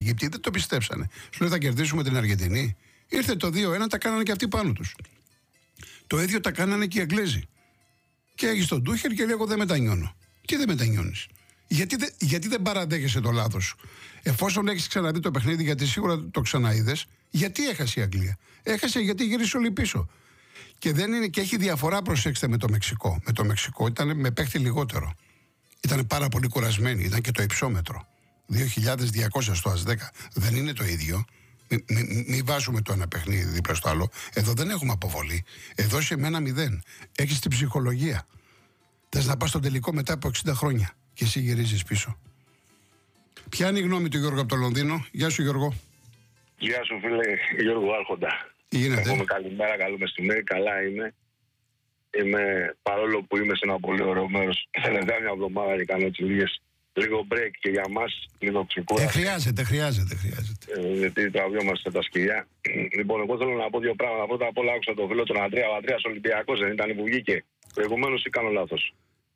Αιγύπτιοι δεν το πιστέψανε. Σου λέει θα κερδίσουμε την Αργεντινή. Ήρθε το 2-1, τα κάνανε και αυτοί πάνω τους. Το ίδιο τα κάνανε και οι Αγγλέζοι. Και έχει τον Τούχελ και λέει: εγώ δεν μετανιώνω. Τι δεν μετανιώνεις? Γιατί δεν παραδέχεσαι το λάθος σου? Εφόσον έχεις ξαναδεί το παιχνίδι, γιατί σίγουρα το ξαναείδες, γιατί έχασε η Αγγλία? Έχασε γιατί γύρισε όλοι πίσω. Και, δεν είναι, και έχει διαφορά, προσέξτε, με το Μεξικό. Με το Μεξικό ήταν με παίχτη λιγότερο. Ήταν πάρα πολύ κουρασμένοι, ήταν και το υψόμετρο. 2.200 στο ΑΣ10. Δεν είναι το ίδιο. Μην βάζουμε το ένα παιχνίδι δίπλα στο άλλο. Εδώ δεν έχουμε αποβολή. Εδώ σε μένα 0. Έχεις την ψυχολογία. Θες να πας στο τελικό μετά από 60 χρόνια και εσύ γυρίζεις πίσω. Ποια είναι η γνώμη του Γιώργου από το Λονδίνο? Γεια σου, Γιώργο. Γεια σου, φίλε Γιώργο Άρχοντα. Τι γίνεται? Καλημέρα, καλό μεσημέρι. Καλά είμαι. Παρόλο που είμαι σε ένα πολύ ωραίο μέρος, τελευταία μια εβδομάδα και κάνω έτσι λίγο break και για μας, λίγο ξεκούραση. Χρειάζεται. Γιατί τραβιόμαστε τα σκυλιά. Λοιπόν, εγώ θέλω να πω δύο πράγματα. Πρώτα απ' όλα άκουσα τον φίλο τον Αντρέα. Ο Αντρέας Ολυμπιακός δεν ήταν που βγήκε προηγουμένως ή κάνω λάθος?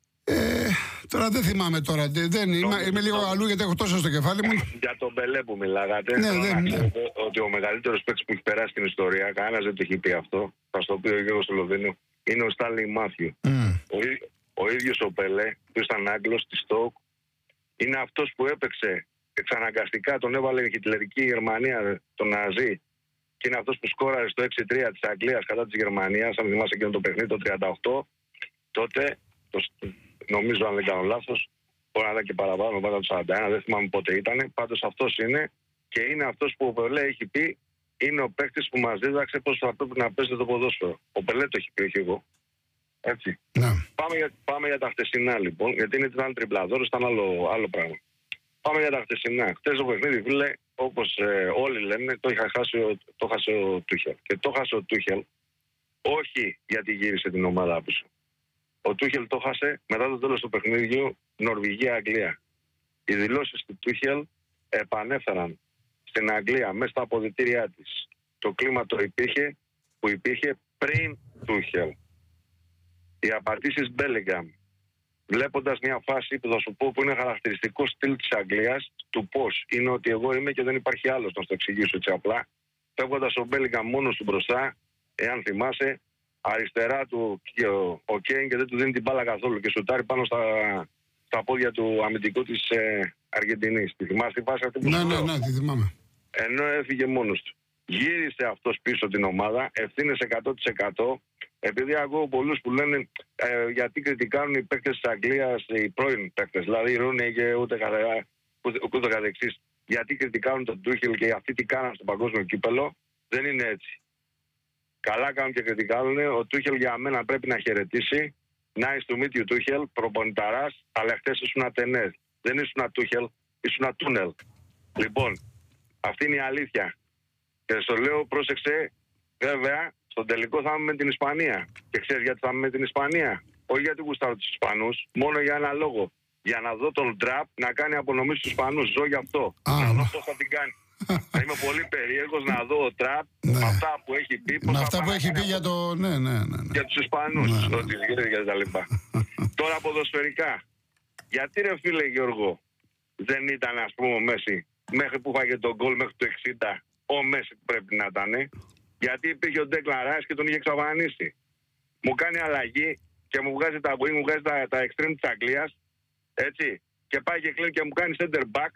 Τώρα δεν θυμάμαι τώρα. Είμαι λίγο αλλού γιατί έχω τόσο στο κεφάλι μου. Για τον Πελέ που μιλάγατε. Ναι. Ότι ο μεγαλύτερος παίκτης που έχει περάσει στην ιστορία, κανένας δεν το έχει πει αυτό. Θα στο πει ο Γιώργος Λονδίνου. Είναι ο Στάνλι Μάθιου. Ο ίδιος ο Πελέ, που ήταν Άγγλος στη Στόκ, είναι αυτός που έπαιξε εξαναγκαστικά, τον έβαλε η χιτλερική Γερμανία, τον Ναζί, και είναι αυτός που σκόραρε στο 6-3 της Αγγλίας κατά της Γερμανίας. Αν θυμάσαι εκείνο το παιχνίδι το 38, τότε, νομίζω αν δεν κάνω λάθος, μπορεί να ήταν και παραπάνω, πάντα το 41, δεν θυμάμαι πότε ήταν. Πάντως αυτός είναι, και είναι αυτός που ο Πελέ έχει πει. Είναι ο παίκτης που μας δίδαξε πώς θα πρέπει να παίζετε το ποδόσφαιρο. Ο Πελέ το έχει πει, όχι εγώ. Έτσι. Ναι. Πάμε για τα χτεσινά λοιπόν, γιατί ήταν τριπλαδόρος, ήταν άλλο πράγμα. Πάμε για τα χτεσινά. Χτες το παιχνίδι, φίλε, όπως όλοι λένε, το χάσε ο Τούχελ. Και το χάσε ο Τούχελ όχι γιατί γύρισε την ομάδα πίσω. Ο Τούχελ το χάσε μετά το τέλος του παιχνίδιου Νορβηγία-Αγγλία. Οι δηλώσεις του Τούχελ επανέφεραν στην Αγγλία μέσα στα αποδυτήριά της το κλίμα που υπήρχε πριν Τούχελ. Οι απαρτήσεις Μπέλιγκαμ, βλέποντας μια φάση που θα σου πω που είναι χαρακτηριστικό στυλ της Αγγλίας, του πώς είναι ότι εγώ είμαι και δεν υπάρχει άλλος, να το εξηγήσω έτσι απλά. Φεύγοντας ο Μπέλιγκαμ μόνος του μπροστά, εάν θυμάσαι, αριστερά του ο Κέιν και δεν του δίνει την μπάλα καθόλου και σουτάρει πάνω στα πόδια του αμυντικού της Αργεντινής. Τη θυμάσαι τη φάση αυτή που Ναι, τη θυμάμαι. Ενώ έφυγε μόνος του. Γύρισε αυτός πίσω την ομάδα, ευθύνες 100%. Επειδή ακούω πολλούς που λένε γιατί κριτικάνουν οι παίκτες της Αγγλίας, οι πρώην παίκτες, δηλαδή οι Ρούνεϊ και ούτε καθεξής, γιατί κριτικάνουν τον Τούχελ και αυτοί τι κάναν στο παγκόσμιο κύπελο, δεν είναι έτσι. Καλά κάνουν και κριτικάνουν. Ο Τούχελ για μένα πρέπει να χαιρετήσει. Nice to meet you, Τούχελ, προπονηταράς, αλλά χτες ήσουν ατενές. Δεν ήσουν Τούχελ, ήσουν Τούνελ. Λοιπόν, αυτή είναι η αλήθεια. Και στο λέω, πρόσεξε, βέβαια, στον τελικό θα είμαι με την Ισπανία. Και ξέρεις γιατί θα είμαι με την Ισπανία? Όχι γιατί γουστάρω τους Ισπανούς, μόνο για ένα λόγο. Για να δω τον Τραπ να κάνει απονομή στους Ισπανούς. Ζω γι' αυτό. Να δω πώς θα την κάνει. Θα είμαι πολύ περίεργος να δω ο Τραπ με αυτά που έχει πει. Με αυτά που έχει πει για το. Ναι. Για τους Ισπανούς. Ότι για τα λοιπά. Τώρα ποδοσφαιρικά. Γιατί ρε φίλε Γιώργο, δεν ήταν ας πούμε ο Μέση μέχρι που φάγε τον γκολ μέχρι το 60? Ο Μέση που πρέπει να ήταν. Γιατί υπήρχε ο Ντέκλαν Ράις και τον είχε εξαφανίσει. Μου κάνει αλλαγή και μου βγάζει τα wing, μου βγάζει τα extreme της Αγγλίας. Έτσι. Και πάει και κλείνει και μου κάνει center back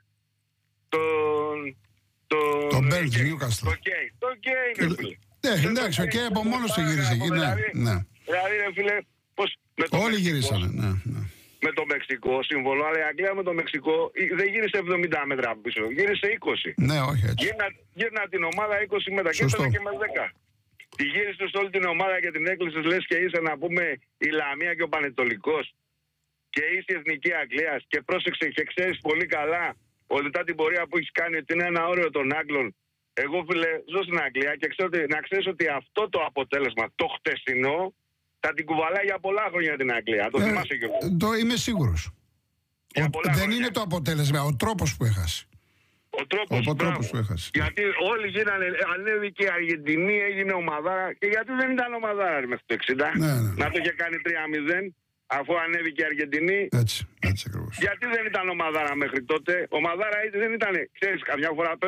τον Μπέλτ του Νιούκαστλ. Το Κέιν. Εντάξει, ο Κέιν από μόνος του γύρισε εκεί. Δηλαδή ρε φίλε, πώς. Όλοι γύρισαν. Με το Μεξικό σύμβολο, αλλά η Αγγλία με το Μεξικό δεν γύρισε 70 μέτρα πίσω, γύρισε 20. Ναι, όχι έτσι. Γύρνα την ομάδα 20 μέτρα και έφτανε και με 10. Τη γύρισε όλη την ομάδα και την έκλεισες, λες και είσαι να πούμε η Λαμία και ο Πανετολικός και είσαι η Εθνική Αγγλίας και πρόσεξε και ξέρεις πολύ καλά ότι μετά την πορεία που έχεις κάνει ότι είναι ένα όριο των Άγγλων. Εγώ φίλε ζω στην Αγγλία και να ξέρεις ότι αυτό το αποτέλεσμα, το χτεσινό, θα την κουβαλάει για πολλά χρόνια την Αγγλία. Το θυμάσαι και εγώ. Το είμαι σίγουρος. Δεν είναι το αποτέλεσμα, ο τρόπος που έχασε. Ο τρόπος που έχασε. Γιατί όλοι γίνανε, ανέβηκε η Αργεντινή, έγινε ομαδάρα. Και γιατί δεν ήταν ομαδάρα μέχρι το 60? Να το είχε κάνει 3-0, αφού ανέβηκε η Αργεντινή. Έτσι ακριβώς. Γιατί δεν ήταν ομαδάρα μέχρι τότε? Ομαδάρα δεν ήταν, ξέρεις, καμιά φορά